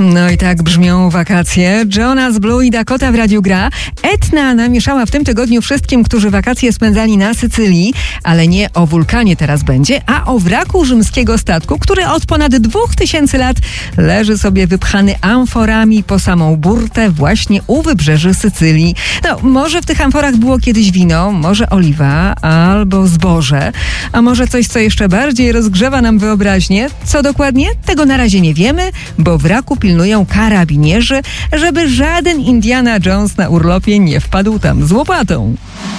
No i tak brzmią wakacje. Jonas Blue i Dakota w Radiu Gra. Etna namieszała w tym tygodniu wszystkim, którzy wakacje spędzali na Sycylii, ale nie o wulkanie teraz będzie, a o wraku rzymskiego statku, który od ponad 2000 lat leży sobie wypchany amforami po samą burtę właśnie u wybrzeży Sycylii. No, może w tych amforach było kiedyś wino, może oliwa albo zboże, a może coś, co jeszcze bardziej rozgrzewa nam wyobraźnię. Co dokładnie? Tego na razie nie wiemy, bo wraku pilnują karabinierzy, żeby żaden Indiana Jones na urlopie nie wpadł tam z łopatą.